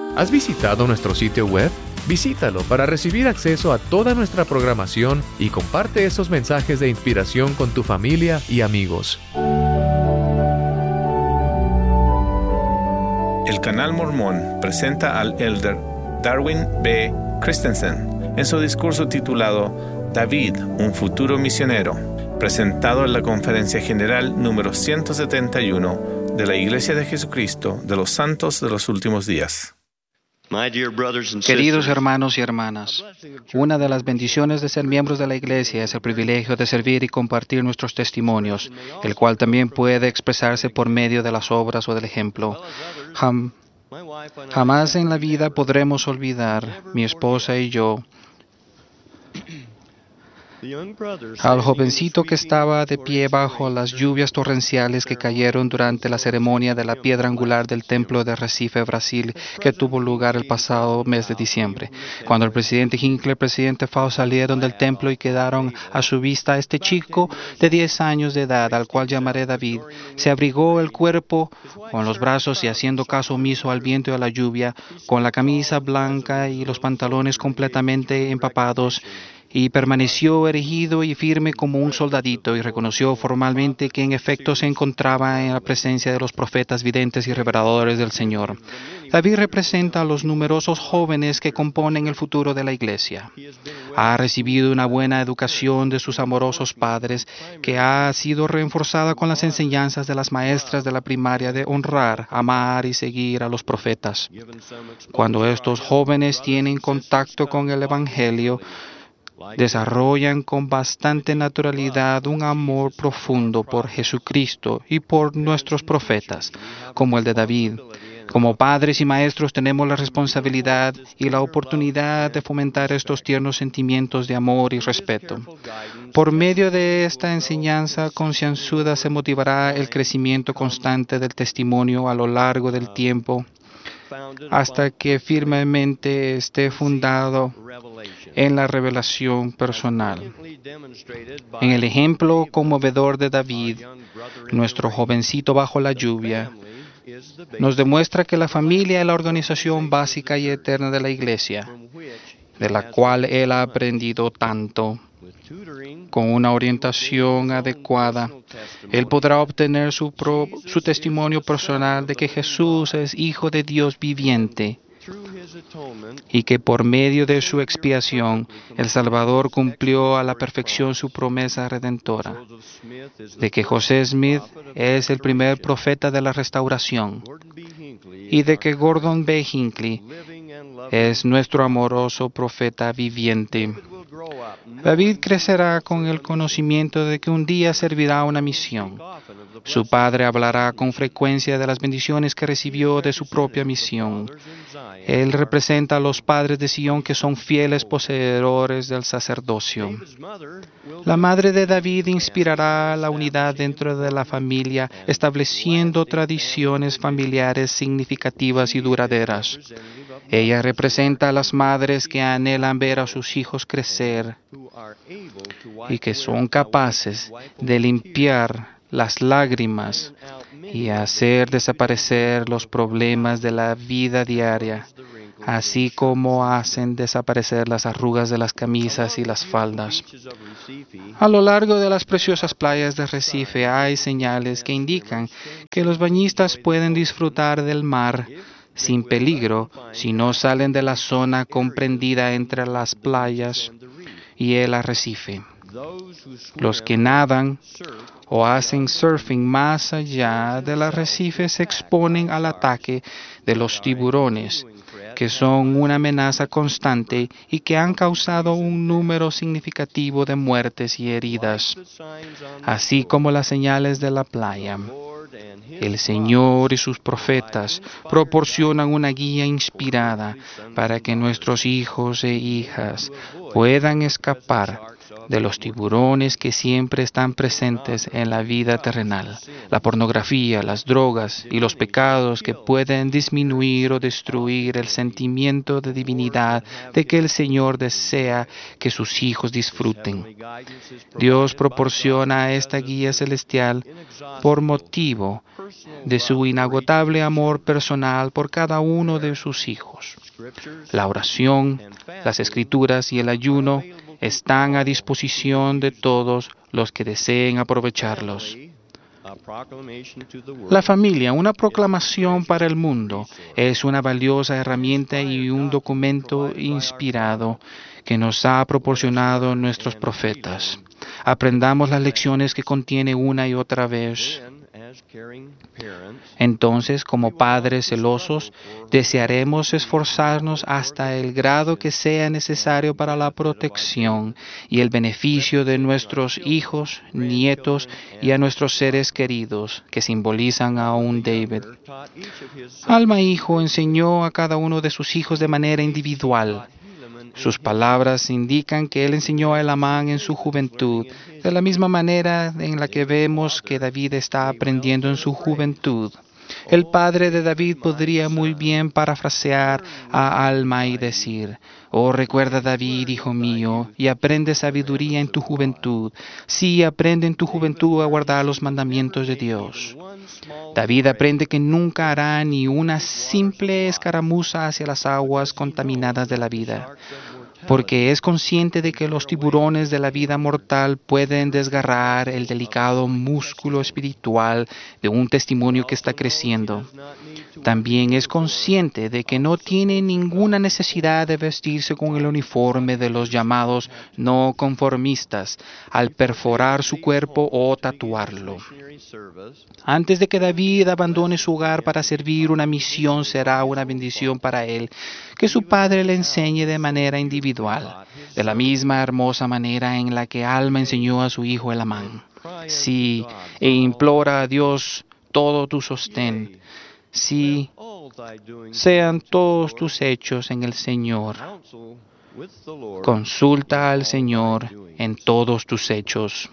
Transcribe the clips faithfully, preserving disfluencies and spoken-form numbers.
¿Has visitado nuestro sitio web? Visítalo para recibir acceso a toda nuestra programación y comparte esos mensajes de inspiración con tu familia y amigos. El Canal Mormón presenta al elder Darwin B. Christensen en su discurso titulado David, un futuro misionero, presentado en la Conferencia General número ciento setenta y uno de la Iglesia de Jesucristo de los Santos de los Últimos Días. Queridos hermanos y hermanas, una de las bendiciones de ser miembros de la Iglesia es el privilegio de servir y compartir nuestros testimonios, el cual también puede expresarse por medio de las obras o del ejemplo. Jam- jamás en la vida podremos olvidar, mi esposa y yo, al jovencito que estaba de pie bajo las lluvias torrenciales que cayeron durante la ceremonia de la piedra angular del templo de Recife, Brasil, que tuvo lugar el pasado mes de diciembre. Cuando el presidente Hinckley y el presidente Faust salieron del templo y quedaron a su vista este chico de diez años de edad, al cual llamaré David, se abrigó el cuerpo con los brazos y haciendo caso omiso al viento y a la lluvia, con la camisa blanca y los pantalones completamente empapados, y permaneció erigido y firme como un soldadito, y reconoció formalmente que en efecto se encontraba en la presencia de los profetas videntes y reveladores del Señor. David representa a los numerosos jóvenes que componen el futuro de la Iglesia. Ha recibido una buena educación de sus amorosos padres, que ha sido reforzada con las enseñanzas de las maestras de la primaria de honrar, amar y seguir a los profetas. Cuando estos jóvenes tienen contacto con el Evangelio, desarrollan con bastante naturalidad un amor profundo por Jesucristo y por nuestros profetas, como el de David. Como padres y maestros tenemos la responsabilidad y la oportunidad de fomentar estos tiernos sentimientos de amor y respeto. Por medio de esta enseñanza concienzuda se motivará el crecimiento constante del testimonio a lo largo del tiempo, hasta que firmemente esté fundado en la revelación personal. En el ejemplo conmovedor de David, nuestro jovencito bajo la lluvia, nos demuestra que la familia es la organización básica y eterna de la Iglesia, de la cual él ha aprendido tanto. Con una orientación adecuada, él podrá obtener su, pro, su testimonio personal de que Jesús es Hijo de Dios viviente y que por medio de su expiación el Salvador cumplió a la perfección su promesa redentora, de que José Smith es el primer profeta de la restauración y de que Gordon B. Hinckley es nuestro amoroso profeta viviente. David crecerá con el conocimiento de que un día servirá una misión. Su padre hablará con frecuencia de las bendiciones que recibió de su propia misión. Él representa a los padres de Sion que son fieles poseedores del sacerdocio. La madre de David inspirará la unidad dentro de la familia, estableciendo tradiciones familiares significativas y duraderas. Ella representa a las madres que anhelan ver a sus hijos crecer y que son capaces de limpiar las lágrimas y hacer desaparecer los problemas de la vida diaria, así como hacen desaparecer las arrugas de las camisas y las faldas. A lo largo de las preciosas playas de Recife hay señales que indican que los bañistas pueden disfrutar del mar sin peligro si no salen de la zona comprendida entre las playas y el arrecife. Los que nadan o hacen surfing más allá del arrecife se exponen al ataque de los tiburones, que son una amenaza constante y que han causado un número significativo de muertes y heridas, así como las señales de la playa. El Señor y sus profetas proporcionan una guía inspirada para que nuestros hijos e hijas puedan escapar de los tiburones que siempre están presentes en la vida terrenal, la pornografía, las drogas y los pecados que pueden disminuir o destruir el sentimiento de divinidad de que el Señor desea que sus hijos disfruten. Dios proporciona esta guía celestial por motivo de su inagotable amor personal por cada uno de sus hijos. La oración, las escrituras y el ayuno están a disposición de todos los que deseen aprovecharlos. La familia, una proclamación para el mundo, es una valiosa herramienta y un documento inspirado que nos ha proporcionado nuestros profetas. Aprendamos las lecciones que contiene una y otra vez. Entonces, como padres celosos, desearemos esforzarnos hasta el grado que sea necesario para la protección y el beneficio de nuestros hijos, nietos y a nuestros seres queridos, que simbolizan a un David. Alma Hijo enseñó a cada uno de sus hijos de manera individual. Sus palabras indican que él enseñó a Elamán en su juventud, de la misma manera en la que vemos que David está aprendiendo en su juventud. El padre de David podría muy bien parafrasear a Alma y decir: «Oh, recuerda, David, hijo mío, y aprende sabiduría en tu juventud. Sí, aprende en tu juventud a guardar los mandamientos de Dios». David aprende que nunca hará ni una simple escaramuza hacia las aguas contaminadas de la vida, porque es consciente de que los tiburones de la vida mortal pueden desgarrar el delicado músculo espiritual de un testimonio que está creciendo. También es consciente de que no tiene ninguna necesidad de vestirse con el uniforme de los llamados no conformistas al perforar su cuerpo o tatuarlo. Antes de que David abandone su hogar para servir una misión, será una bendición para él que su padre le enseñe de manera individual, de la misma hermosa manera en la que Alma enseñó a su hijo Elamán. Sí, e implora a Dios todo tu sostén. Sí, sean todos tus hechos en el Señor. Consulta al Señor en todos tus hechos.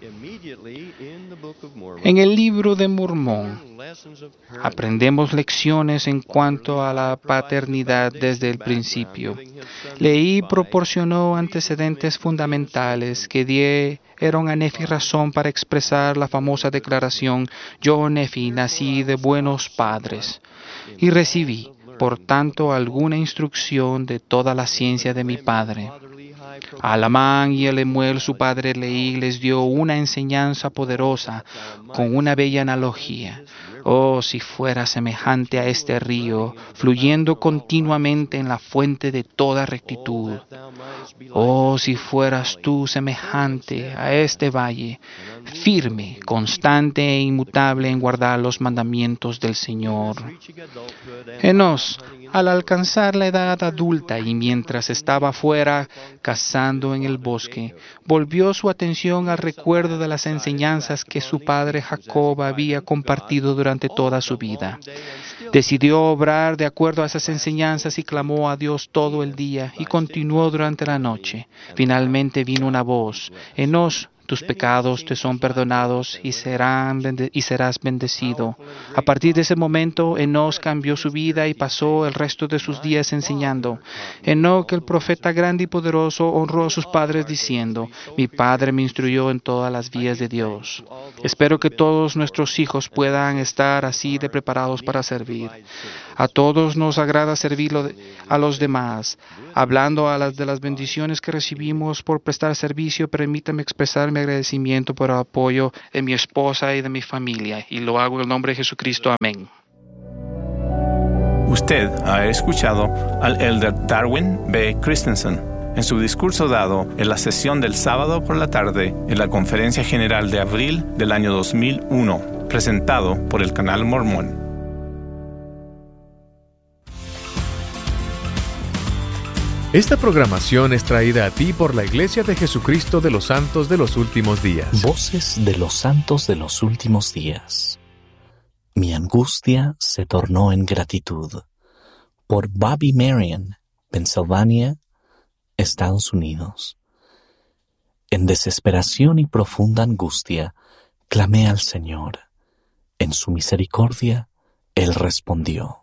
En el libro de Mormón aprendemos lecciones en cuanto a la paternidad desde el principio. Leí proporcionó antecedentes fundamentales que dieron a Nefi razón para expresar la famosa declaración: «Yo, Nefi, nací de buenos padres y recibí, por tanto, alguna instrucción de toda la ciencia de mi padre». A Elamán y a Lemuel, su padre Leí, les dio una enseñanza poderosa con una bella analogía. Oh, si fuera semejante a este río, fluyendo continuamente en la fuente de toda rectitud. Oh, si fueras tú semejante a este valle, firme, constante e inmutable en guardar los mandamientos del Señor. Enos, al alcanzar la edad adulta y mientras estaba fuera cazando en el bosque, volvió su atención al recuerdo de las enseñanzas que su padre Jacob había compartido durante toda su vida. Decidió obrar de acuerdo a esas enseñanzas y clamó a Dios todo el día y continuó durante la noche. Finalmente vino una voz: «Enos, tus pecados te son perdonados y, serán bende- y serás bendecido». A partir de ese momento, Enos cambió su vida y pasó el resto de sus días enseñando. Enoc, el profeta grande y poderoso, honró a sus padres diciendo: «Mi padre me instruyó en todas las vías de Dios». Espero que todos nuestros hijos puedan estar así de preparados para servir. A todos nos agrada servir a los demás. Hablando a las de las bendiciones que recibimos por prestar servicio, permítame expresar mi agradecimiento por el apoyo de mi esposa y de mi familia, y lo hago en el nombre de Jesucristo. Amén. Usted ha escuchado al elder Darwin B. Christensen en su discurso dado en la sesión del sábado por la tarde en la Conferencia General de abril del año dos mil uno, presentado por el Canal Mormón. Esta programación es traída a ti por la Iglesia de Jesucristo de los Santos de los Últimos Días. Voces de los Santos de los Últimos Días. Mi angustia se tornó en gratitud. Por Bobby Marion, Pensilvania, Estados Unidos. En desesperación y profunda angustia, clamé al Señor. En su misericordia, Él respondió.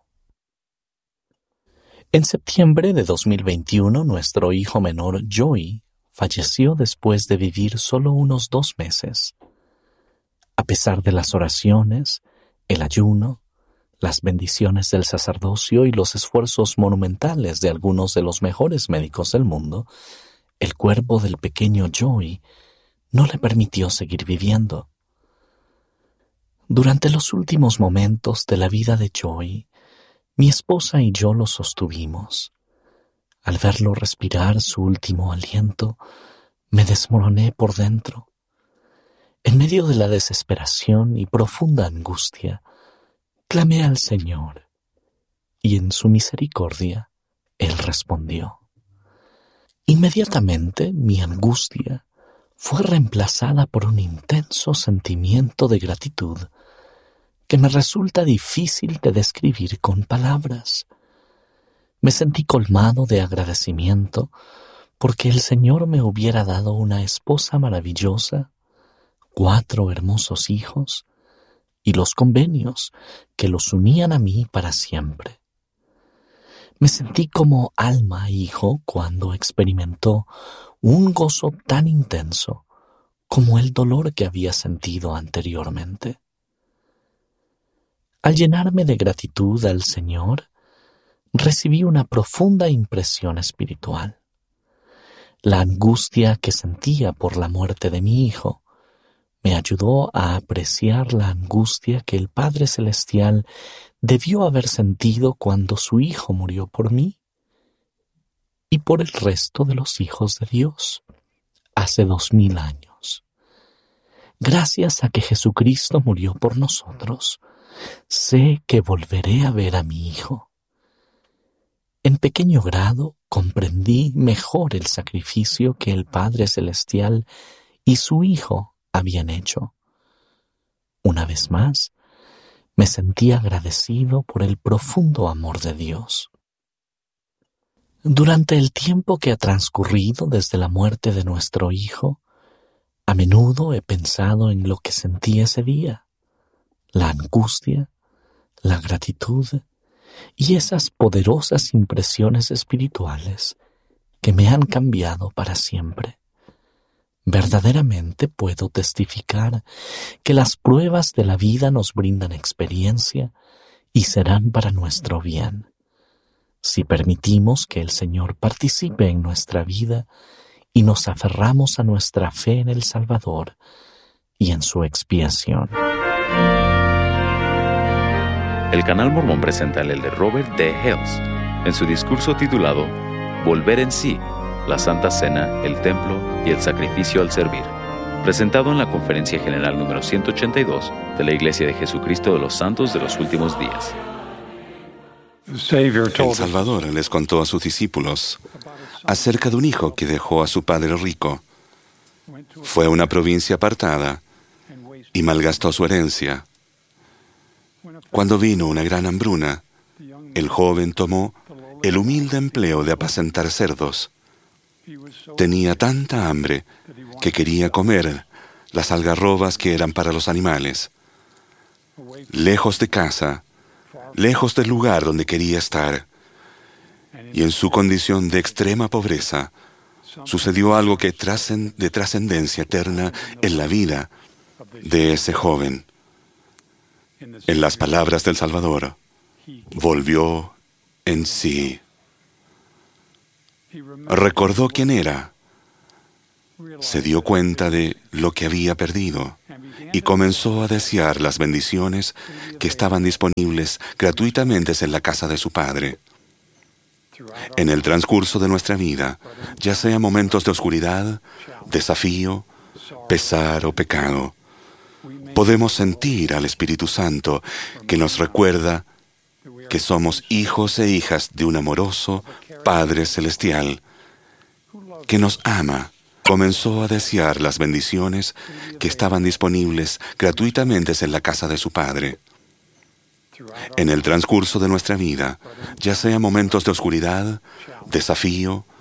En septiembre de dos mil veintiuno, nuestro hijo menor, Joey, falleció después de vivir solo unos dos meses. A pesar de las oraciones, el ayuno, las bendiciones del sacerdocio y los esfuerzos monumentales de algunos de los mejores médicos del mundo, el cuerpo del pequeño Joey no le permitió seguir viviendo. Durante los últimos momentos de la vida de Joey, mi esposa y yo lo sostuvimos. Al verlo respirar su último aliento, me desmoroné por dentro. En medio de la desesperación y profunda angustia, clamé al Señor, y en su misericordia, Él respondió. Inmediatamente mi angustia fue reemplazada por un intenso sentimiento de gratitud que me resulta difícil de describir con palabras. Me sentí colmado de agradecimiento porque el Señor me hubiera dado una esposa maravillosa, cuatro hermosos hijos y los convenios que los unían a mí para siempre. Me sentí como alma hijo cuando experimentó un gozo tan intenso como el dolor que había sentido anteriormente. Al llenarme de gratitud al Señor, recibí una profunda impresión espiritual. La angustia que sentía por la muerte de mi hijo me ayudó a apreciar la angustia que el Padre Celestial debió haber sentido cuando su Hijo murió por mí y por el resto de los hijos de Dios hace dos mil años. Gracias a que Jesucristo murió por nosotros, sé que volveré a ver a mi Hijo. En pequeño grado comprendí mejor el sacrificio que el Padre Celestial y su Hijo habían hecho. Una vez más, me sentí agradecido por el profundo amor de Dios. Durante el tiempo que ha transcurrido desde la muerte de nuestro hijo, a menudo he pensado en lo que sentí ese día, la angustia, la gratitud y esas poderosas impresiones espirituales que me han cambiado para siempre. Verdaderamente puedo testificar que las pruebas de la vida nos brindan experiencia y serán para nuestro bien, si permitimos que el Señor participe en nuestra vida y nos aferramos a nuestra fe en el Salvador y en su expiación. El Canal Mormón presenta al elder Robert D. Hales en su discurso titulado Volver en sí, la Santa Cena, el Templo y el Sacrificio al Servir, presentado en la Conferencia General número ciento ochenta y dos de la Iglesia de Jesucristo de los Santos de los Últimos Días. El Salvador les contó a sus discípulos acerca de un hijo que dejó a su padre rico. Fue a una provincia apartada y malgastó su herencia. Cuando vino una gran hambruna, el joven tomó el humilde empleo de apacentar cerdos. Tenía tanta hambre que quería comer las algarrobas que eran para los animales. Lejos de casa, lejos del lugar donde quería estar, y en su condición de extrema pobreza, sucedió algo que trascend- de trascendencia eterna en la vida de ese joven. En las palabras del Salvador, volvió en sí. Recordó quién era, se dio cuenta de lo que había perdido y comenzó a desear las bendiciones que estaban disponibles gratuitamente en la casa de su Padre. En el transcurso de nuestra vida, ya sea momentos de oscuridad, desafío, pesar o pecado, podemos sentir al Espíritu Santo que nos recuerda que somos hijos e hijas de un amoroso Padre Celestial que nos ama. Comenzó a desear las bendiciones que estaban disponibles gratuitamente en la casa de su Padre. En el transcurso de nuestra vida, ya sea momentos de oscuridad, desafío,